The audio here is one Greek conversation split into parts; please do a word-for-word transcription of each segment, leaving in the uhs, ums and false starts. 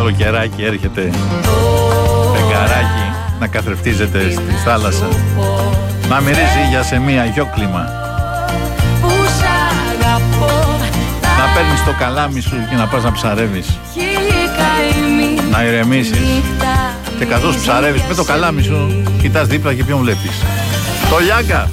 καλοκαιράκι έρχεται, φεγγαράκι να καθρεφτίζεται στη θάλασσα, να μυρίζει για σε μία γιόκλιμα, να παίρνεις το καλάμι σου και να πας να ψαρεύεις, να ηρεμήσεις, και καθώς ψαρεύεις με το καλάμι σου κοιτάς δίπλα και ποιον βλέπεις? Το Λιάγκα.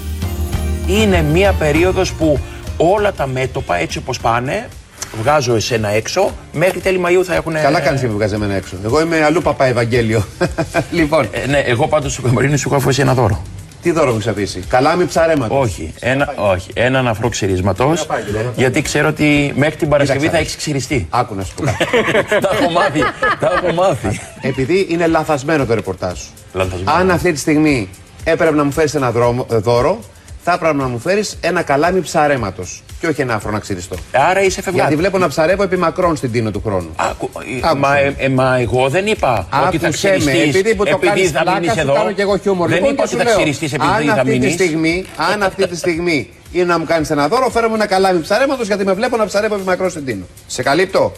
Είναι μία περίοδος που όλα τα μέτωπα έτσι όπως πάνε, βγάζω εσένα έξω, μέχρι τέλη Μαΐου θα έχουν... Καλά κάνεις και με βγάζει εμένα έξω. Εγώ είμαι αλλού παπά Ευαγγέλιο. Λοιπόν. Ε, ναι, εγώ πάντως στο Καμπαρίνο σου έχω αφήσει ένα δώρο. Τι δώρο μου έχεις αφήσει? Καλάμι ψαρέματος? Όχι, ένα, όχι, έναν αφρό ξυρισματός, γιατί ξέρω ότι μέχρι την Παρασκευή θα έχεις ξυριστεί. Άκου να σου πω κάτι. Τα έχω μάθει, τα έχω μάθει. Επειδή είναι λαθασμένο το ρεπορτάζ σου. Λανθασμένο. Αν αυτή τη στιγμή έπρεπε να μου φέρεις ένα δρόμο, δώρο, θα έπρεπε να μου φέρεις ένα καλάμι ψαρέματος και όχι ένα άφρο να ξυριστώ. Άρα είσαι φευγάτη. Γιατί βλέπω να ψαρεύω επί μακρόν στην τίνο του χρόνου. Άκου, μα, ε, ε, μα εγώ δεν είπα Άκουσε ότι θα ξυριστείς με, επειδή, που το επειδή θα πλάκα, μείνεις σου εδώ. Κάνω και εγώ χιούμορ. Δεν Λοιπόν, είπα ότι θα λέω, ξυριστείς επειδή αν θα αυτή μείνεις. Τη στιγμή, αν αυτή τη στιγμή είναι να μου κάνεις ένα δώρο, φέρω μου ένα καλάμι ψαρέματος, γιατί με βλέπω να ψαρεύω επί μακρόν στην τίνο. Σε καλύπτω?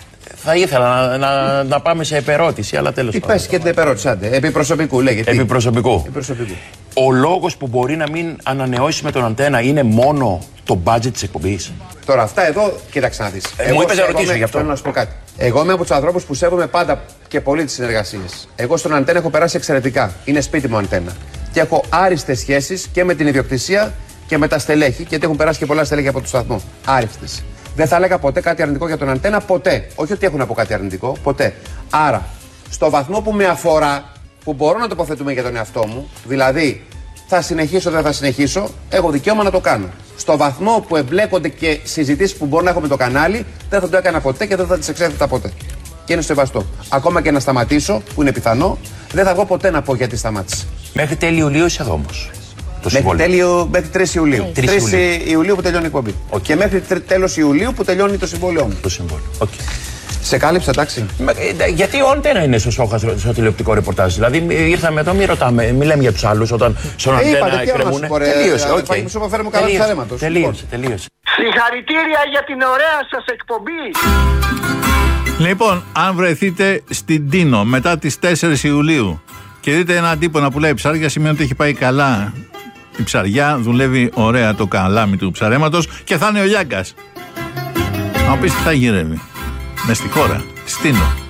Θα ήθελα να, να, να πάμε σε επερώτηση, αλλά τέλος πάντων. Πες και την επερώτηση, άντε. Επί προσωπικού λέγεται. Επί προσωπικού. Επί προσωπικού. Ο λόγος που μπορεί να μην ανανεώσει με τον Αντένα είναι μόνο το budget της εκπομπής. Τώρα αυτά εδώ, κοίταξε να δεις. Ε, μου είπες να ρωτήσω γι' αυτό. Θέλω να σου πω κάτι. Εγώ είμαι από τους ανθρώπους που σέβομαι πάντα και πολύ τις συνεργασίες. Εγώ στον Αντένα έχω περάσει εξαιρετικά. Είναι σπίτι μου Αντένα. Και έχω άριστες σχέσεις και με την ιδιοκτησία και με τα στελέχη, γιατί έχουν περάσει και πολλά στελέχη από το σταθμό. Άριστες. Δεν θα έλεγα ποτέ κάτι αρνητικό για τον Αντένα, ποτέ. Όχι ότι έχουν να πω κάτι αρνητικό, ποτέ. Άρα, στο βαθμό που με αφορά, που μπορώ να τοποθετούμε για τον εαυτό μου, δηλαδή θα συνεχίσω, δεν θα συνεχίσω, έχω δικαίωμα να το κάνω. Στο βαθμό που εμπλέκονται και συζητήσεις που μπορώ να έχω με το κανάλι, δεν θα το έκανα ποτέ και δεν θα τις εξέθετα ποτέ. Και είναι σεβαστό. Ακόμα και να σταματήσω, που είναι πιθανό, δεν θα βγω ποτέ να πω γιατί σταμάτησε. Μέχρι τέλη Ιουλίου είσαι εδώ όμως. Μέχρι, τέλειο, μέχρι τρεις Ιουλίου. τρεις τρεις Ιουλίου που τελειώνει η εκπομπή. Okay. Και μέχρι τέλος Ιουλίου που τελειώνει το συμβόλαιό μου. Το συμβόλαιο. Okay. Σε κάλυψα, εντάξει. Γιατί ο Αντένα είναι στο Σόχα στο τηλεοπτικό ρεπορτάζ. Δηλαδή ήρθαμε εδώ, μην ρωτάμε, μην λέμε για τους άλλους όταν στον Αντένα εκκρεμούν. Τελείωσε. Okay. Μου σου φέρουμε καλά ψαρέματος. Τελείωσε, τελείωσε. Συγχαρητήρια για την ωραία σας εκπομπή. Λοιπόν, αν βρεθείτε στην Τίνο μετά τις τέσσερις Ιουλίου και δείτε έναν τύπο να πουλάει ψάρια, σημαίνει ότι έχει πάει καλά η ψαριά, δουλεύει ωραία το καλάμι του ψαρέματος και θα είναι ο Λιάγκας. Να μου πεις τι θα γυρεύει μες στη χώρα, στη Τίνο.